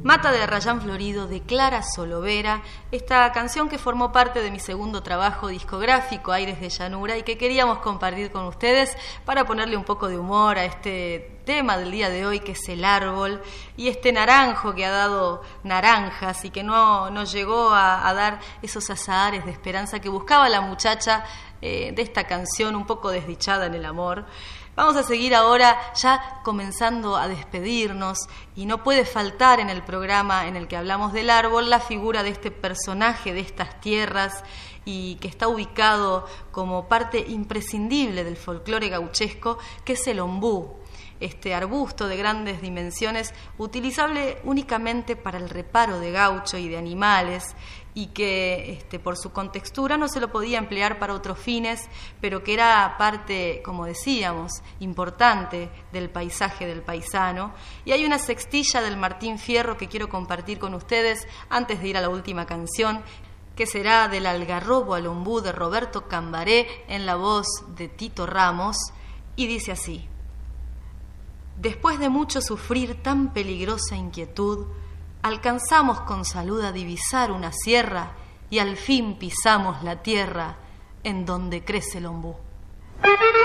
Mata de Arrayán Florido, de Clara Solovera, esta canción que formó parte de mi segundo trabajo discográfico, Aires de Llanura, y que queríamos compartir con ustedes para ponerle un poco de humor a este tema del día de hoy, que es el árbol, y este naranjo que ha dado naranjas y que no llegó a dar esos azahares de esperanza que buscaba la muchacha de esta canción un poco desdichada en el amor. Vamos a seguir ahora ya comenzando a despedirnos, y no puede faltar en el programa en el que hablamos del árbol la figura de este personaje de estas tierras y que está ubicado como parte imprescindible del folclore gauchesco, que es el ombú, este arbusto de grandes dimensiones utilizable únicamente para el reparo de gaucho y de animales, y que por su contextura no se lo podía emplear para otros fines, pero que era parte, como decíamos, importante del paisaje del paisano. Y hay una sextilla del Martín Fierro que quiero compartir con ustedes antes de ir a la última canción, que será del Algarrobo al ombú de Roberto Cambaré en la voz de Tito Ramos, y dice así: después de mucho sufrir tan peligrosa inquietud, alcanzamos con salud a divisar una sierra y al fin pisamos la tierra en donde crece el ombú.